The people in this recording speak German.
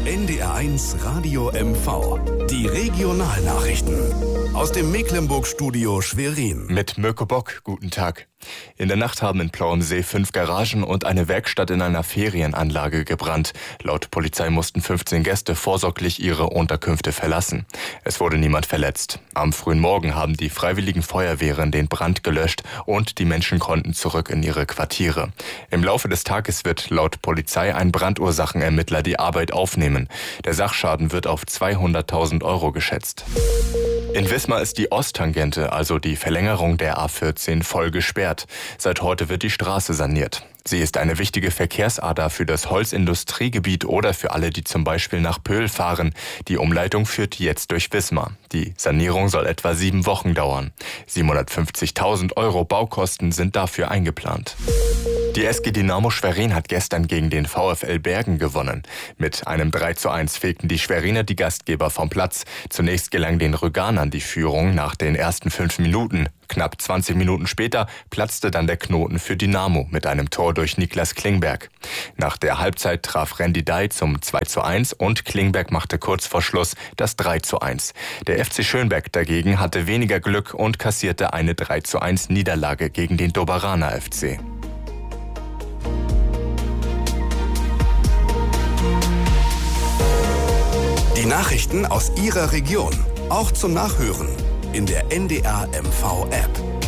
NDR1 Radio MV. Die Regionalnachrichten. Aus dem Mecklenburg-Studio Schwerin. Mit Mirko Bock, guten Tag. In der Nacht haben in Plauensee 5 Garagen und eine Werkstatt in einer Ferienanlage gebrannt. Laut Polizei mussten 15 Gäste vorsorglich ihre Unterkünfte verlassen. Es wurde niemand verletzt. Am frühen Morgen haben die freiwilligen Feuerwehren den Brand gelöscht und die Menschen konnten zurück in ihre Quartiere. Im Laufe des Tages wird laut Polizei ein Brandursachenermittler die Arbeit aufnehmen. Der Sachschaden wird auf 200.000 Euro geschätzt. In Wismar ist die Osttangente, also die Verlängerung der A14, voll gesperrt. Seit heute wird die Straße saniert. Sie ist eine wichtige Verkehrsader für das Holzindustriegebiet oder für alle, die zum Beispiel nach Pöhl fahren. Die Umleitung führt jetzt durch Wismar. Die Sanierung soll etwa 7 Wochen dauern. 750.000 Euro Baukosten sind dafür eingeplant. Die SG Dynamo Schwerin hat gestern gegen den VfL Bergen gewonnen. Mit einem 3:1 fegten die Schweriner die Gastgeber vom Platz. Zunächst gelang den Rüganern die Führung nach den ersten 5 Minuten. Knapp 20 Minuten später platzte dann der Knoten für Dynamo mit einem Tor durch Niklas Klingberg. Nach der Halbzeit traf Randy Dye zum 2:1 und Klingberg machte kurz vor Schluss das 3:1. Der FC Schönberg dagegen hatte weniger Glück und kassierte eine 3:1 Niederlage gegen den Doberaner FC. Die Nachrichten aus Ihrer Region, auch zum Nachhören in der NDR MV App.